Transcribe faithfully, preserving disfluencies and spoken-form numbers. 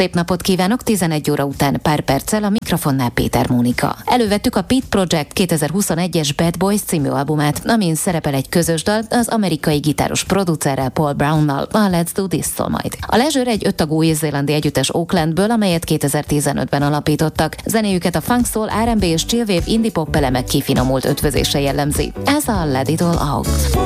Szép napot kívánok, tizenegy óra után pár perccel a mikrofonnál Péter Mónika. Elővettük a Pete Project kétezer-huszonegyes Bad Boys című albumát, amin szerepel egy közös dal az amerikai gitáros producerrel Paul Brownnal, a Let's Do This-tól majd. A Leisure egy öttagú új-zélandi együttes Oaklandből, amelyet kétezer-tizenötben alapítottak. Zenéjüket a funk, soul, er end bé és chillwave indie pop elemek kifinomult ötvözése jellemzi. Ez a Let It All Out.